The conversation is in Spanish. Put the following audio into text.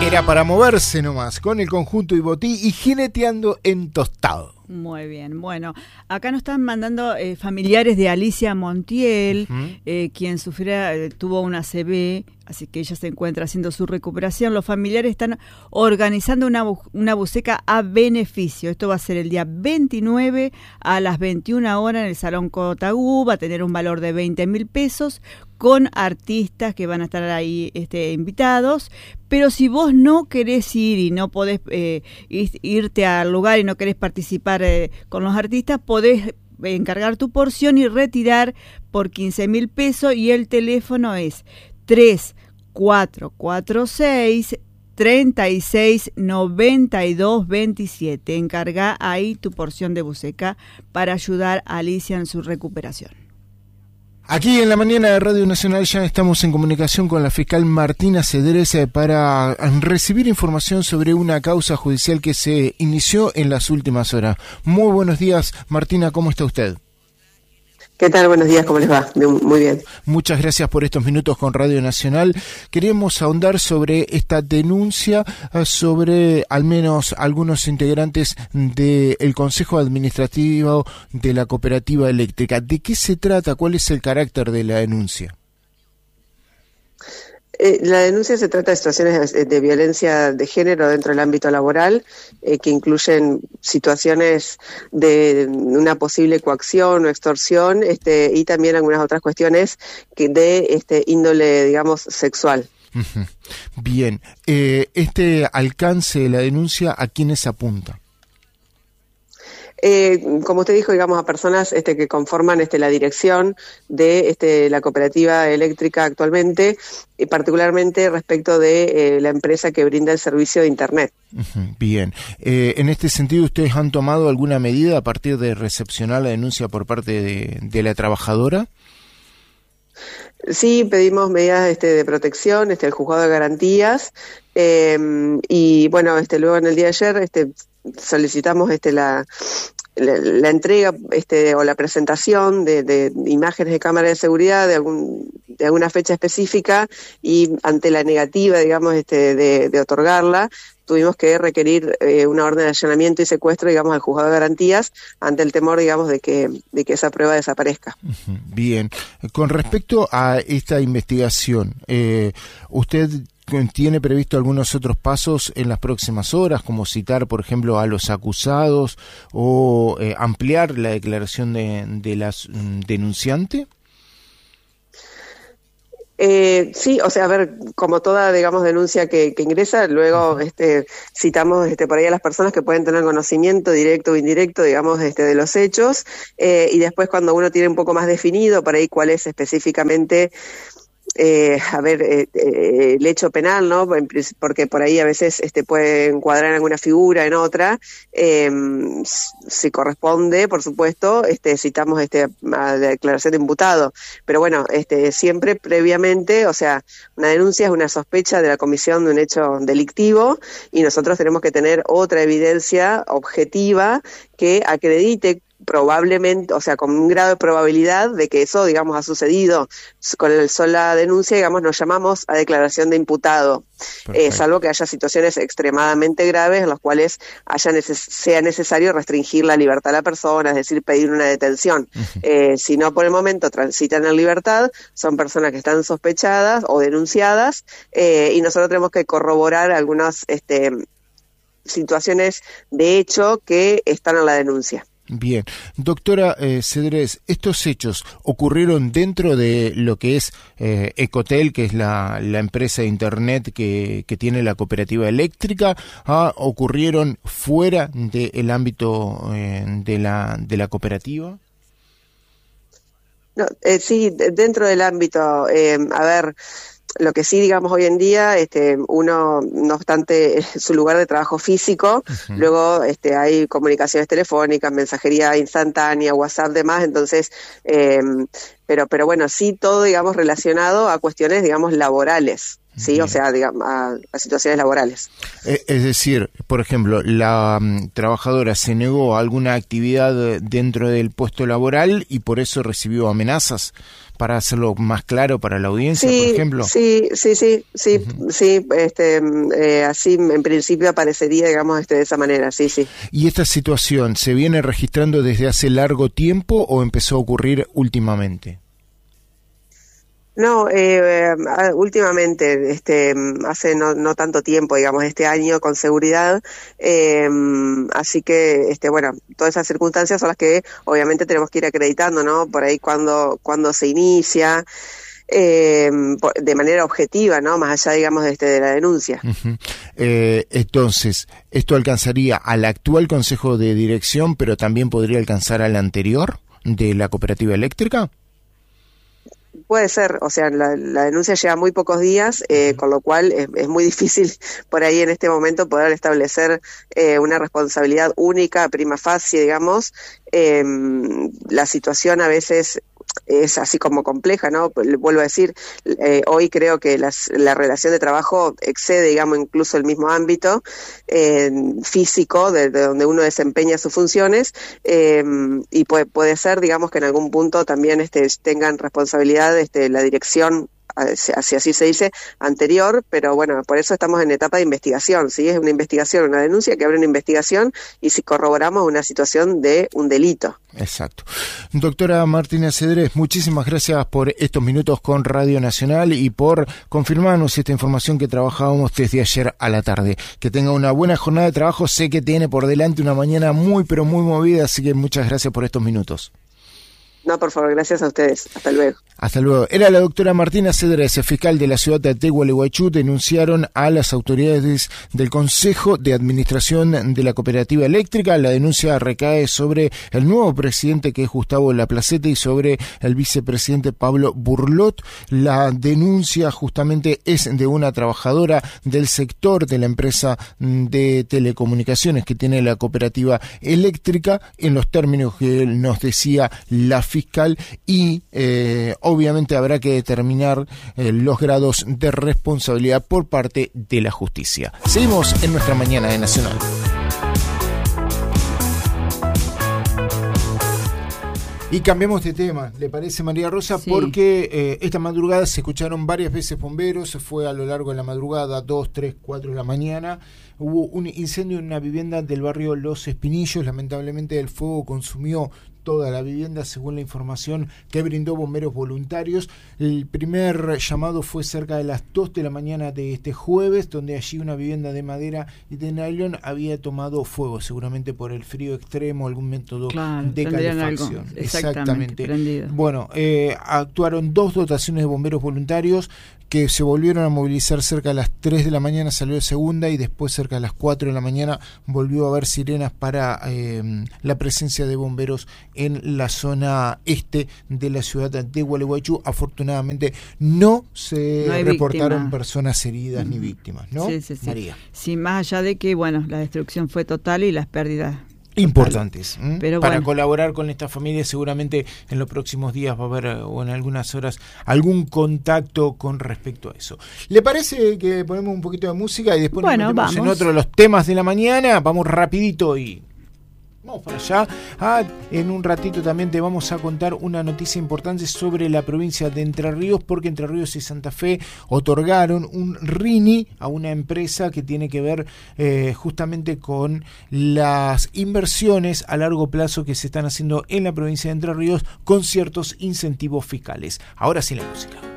Era para moverse nomás, con el conjunto Ibotí y jineteando en Tostado. Muy bien, bueno, acá nos están mandando familiares de Alicia Montiel, quien tuvo una ACV, así que ella se encuentra haciendo su recuperación. Los familiares están organizando una buceca a beneficio. Esto va a ser el día 29 a las 21 horas en el Salón Cotagú, va a tener un valor de 20.000 pesos, con artistas que van a estar ahí invitados. Pero si vos no querés ir y no podés irte al lugar y no querés participar con los artistas, podés encargar tu porción y retirar por 15.000 pesos, y el teléfono es 3446 369227. Encarga ahí tu porción de buceca para ayudar a Alicia en su recuperación. Aquí en la mañana de Radio Nacional ya estamos en comunicación con la fiscal Martina Cedrés para recibir información sobre una causa judicial que se inició en las últimas horas. Muy buenos días, Martina, ¿cómo está usted? ¿Qué tal? Buenos días, ¿cómo les va? Muy bien. Muchas gracias por estos minutos con Radio Nacional. Queríamos ahondar sobre esta denuncia sobre al menos algunos integrantes del Consejo Administrativo de la Cooperativa Eléctrica. ¿De qué se trata? ¿Cuál es el carácter de la denuncia? La denuncia se trata de situaciones de violencia de género dentro del ámbito laboral, que incluyen situaciones de una posible coacción o extorsión, y también algunas otras cuestiones de índole, digamos, sexual. Bien, este alcance de la denuncia, ¿a quiénes apunta? Como usted dijo, digamos, a personas que conforman la dirección de la cooperativa eléctrica actualmente, y particularmente respecto de la empresa que brinda el servicio de Internet. Bien. En este sentido, ¿ustedes han tomado alguna medida a partir de recepcionar la denuncia por parte de la trabajadora? Sí, pedimos medidas de protección, el juzgado de garantías, y bueno, luego en el día de ayer solicitamos la entrega o la presentación de imágenes de cámara de seguridad de alguna fecha específica, y ante la negativa, digamos, de otorgarla, tuvimos que requerir una orden de allanamiento y secuestro, digamos, al juzgado de garantías, ante el temor, digamos, de que esa prueba desaparezca. Bien. Con respecto a esta investigación, ¿usted tiene previsto algunos otros pasos en las próximas horas, como citar, por ejemplo, a los acusados o ampliar la declaración de la denunciante? Sí, o sea, a ver, como toda, digamos, denuncia que ingresa, luego citamos por ahí a las personas que pueden tener conocimiento directo o indirecto, digamos, de los hechos, y después, cuando uno tiene un poco más definido por ahí cuál es específicamente el hecho penal, ¿no? Porque por ahí a veces puede encuadrar en alguna figura, en otra, si corresponde, por supuesto, citamos a la declaración de imputado. Pero bueno, siempre previamente, o sea, una denuncia es una sospecha de la comisión de un hecho delictivo, y nosotros tenemos que tener otra evidencia objetiva que acredite probablemente, o sea, con un grado de probabilidad de que eso, digamos, ha sucedido. Con la sola denuncia, digamos, nos llamamos a declaración de imputado, salvo que haya situaciones extremadamente graves en las cuales sea necesario restringir la libertad de la persona, es decir, pedir una detención. Si no, por el momento transitan en libertad, son personas que están sospechadas o denunciadas, y nosotros tenemos que corroborar algunas situaciones de hecho que están en la denuncia. Bien. Doctora Cedrés, ¿estos hechos ocurrieron dentro de lo que es Ecotel, que es la empresa de Internet que tiene la cooperativa eléctrica? ¿Ocurrieron fuera del ámbito de la cooperativa? No, sí, dentro del ámbito, a ver... Lo que sí, digamos, hoy en día, uno, no obstante su lugar de trabajo físico, luego hay comunicaciones telefónicas, mensajería instantánea, WhatsApp, demás, entonces, pero bueno, sí todo, digamos, relacionado a cuestiones, digamos, laborales. ¿sí? O sea, digamos, a situaciones laborales. Es decir, por ejemplo, la trabajadora se negó a alguna actividad dentro del puesto laboral y por eso recibió amenazas, para hacerlo más claro para la audiencia, por ejemplo. Sí, así en principio aparecería, digamos, de esa manera, sí. ¿Y esta situación se viene registrando desde hace largo tiempo o empezó a ocurrir últimamente? No, últimamente, hace no tanto tiempo, digamos, este año con seguridad, así que, bueno, todas esas circunstancias son las que obviamente tenemos que ir acreditando, ¿no? Por ahí cuando se inicia, de manera objetiva, ¿no? Más allá, digamos, de la denuncia. Uh-huh. Entonces, ¿esto alcanzaría al actual Consejo de Dirección, pero también podría alcanzar al anterior de la cooperativa eléctrica? Puede ser, o sea, la denuncia lleva muy pocos días, con lo cual es muy difícil por ahí en este momento poder establecer una responsabilidad única, prima facie, digamos. La situación a veces es así como compleja, ¿no? Vuelvo a decir, hoy creo que la relación de trabajo excede, digamos, incluso el mismo ámbito físico de donde uno desempeña sus funciones, y puede ser, digamos, que en algún punto también tengan responsabilidad la dirección, así se dice, anterior, pero bueno, por eso estamos en etapa de investigación, ¿sí? Es una investigación, una denuncia que abre una investigación y si corroboramos una situación de un delito. Exacto. Doctora Martina Cedrés, muchísimas gracias por estos minutos con Radio Nacional y por confirmarnos esta información que trabajábamos desde ayer a la tarde. Que tenga una buena jornada de trabajo, sé que tiene por delante una mañana muy pero muy movida, así que muchas gracias por estos minutos. No, por favor, gracias a ustedes. Hasta luego. Hasta luego. Era la doctora Martina Cedrés, fiscal de la ciudad de Gualeguaychú. Denunciaron a las autoridades del Consejo de Administración de la Cooperativa Eléctrica. La denuncia recae sobre el nuevo presidente, que es Gustavo Laplacete, y sobre el vicepresidente Pablo Burlot. La denuncia justamente es de una trabajadora del sector de la empresa de telecomunicaciones que tiene la Cooperativa Eléctrica, en los términos que nos decía la fiscal, y obviamente habrá que determinar los grados de responsabilidad por parte de la justicia. Seguimos en nuestra mañana de Nacional. Y cambiamos de tema, ¿le parece, María Rosa? Sí. Porque esta madrugada se escucharon varias veces bomberos, fue a lo largo de la madrugada, 2, 3, 4 de la mañana. Hubo un incendio en una vivienda del barrio Los Espinillos. Lamentablemente el fuego consumió toda la vivienda, según la información que brindó bomberos voluntarios. El primer llamado fue cerca de las 2 de la mañana de este jueves, donde allí una vivienda de madera y de nylon había tomado fuego, seguramente por el frío extremo, algún método de calefacción. Algo, exactamente. Prendido. Bueno, actuaron 2 dotaciones de bomberos voluntarios que se volvieron a movilizar cerca de las 3 de la mañana, salió de segunda, y después cerca de las 4 de la mañana volvió a haber sirenas para la presencia de bomberos en la zona este de la ciudad de Gualeguaychú. Afortunadamente no se reportaron personas heridas ni víctimas, ¿no? Sí. María. Sí, más allá de que, bueno, la destrucción fue total y las pérdidas importantes. Pero para colaborar con esta familia, seguramente en los próximos días va a haber, o en algunas horas, algún contacto con respecto a eso. ¿Le parece que ponemos un poquito de música y después nos metemos en otro de los temas de la mañana? Vamos rapidito y vamos para allá. En un ratito también te vamos a contar una noticia importante sobre la provincia de Entre Ríos, porque Entre Ríos y Santa Fe otorgaron un RINI a una empresa que tiene que ver justamente con las inversiones a largo plazo que se están haciendo en la provincia de Entre Ríos con ciertos incentivos fiscales. Ahora sí la música.